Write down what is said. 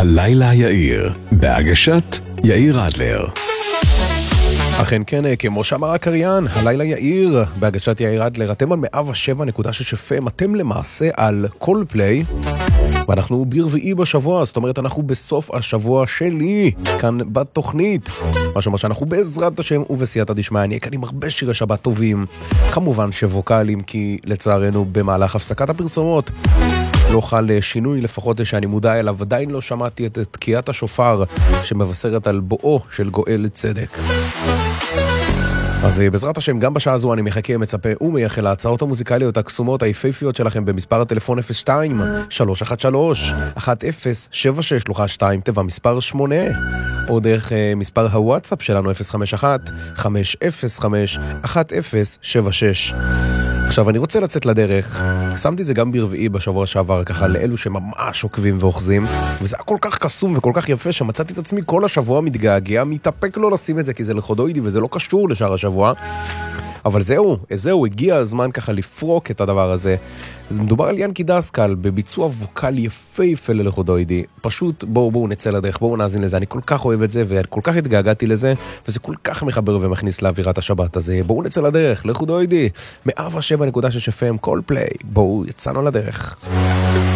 הלילה יאיר, בהגשת יאיר אדלר. אכן כן, כמו שאמר הקריין, הלילה יאיר, בהגשת יאיר אדלר. אתם על 107.6 FM, אתם למעשה על קולפליי, ואנחנו ברביעי בשבוע, זאת אומרת אנחנו בסוף השבוע שלי, כאן בתוכנית. מה שאומר שאנחנו בעזרת השם ובסייעתא דשמיא, אני כאן עם הרבה שירי שבת טובים, כמובן שווקלים, כי לצערנו במהלך הפסקת הפרסומות לא חל שינוי, לפחות שאני מודע אליו. עדיין לא שמעתי את תקיעת השופר שמבשרת על בואו של גואל צדק. אז בעזרת השם, גם בשעה הזו אני מחכה, מצפה ומייחל להצעות המוזיקליות הקסומות היפהפיות שלכם במספר הטלפון 02-313-1076 שלוחה 2 תיבה מספר 8, או דרך מספר הוואטסאפ שלנו 051-505-1076. עכשיו אני רוצה לצאת לדרך, שמתי את זה גם ברביעי בשבוע שעבר, ככה לאלו שממש עוקבים ואוחזים, וזה היה כל כך קסום וכל כך יפה שמצאתי את עצמי כל השבוע מתגעגע, מתאפק לא לשים את זה כי זה לכבודוידי וזה לא קשור לשאר השבוע. אבל זהו, הגיע הזמן ככה לפרוק את הדבר הזה. זה מדובר על ינקי דסקל בביצוע ווקל יפהפה ללכבודוידי. פשוט בואו נצא לדרך, בואו נאזין לזה. אני כל כך אוהב את זה וכל כך התגעגעתי לזה, וזה כל כך מחבר ומכניס לאווירת השבת הזה. בואו נצא לדרך, לכבודוידי. 107.6 FM, קולפליי. בואו, יצאנו לדרך.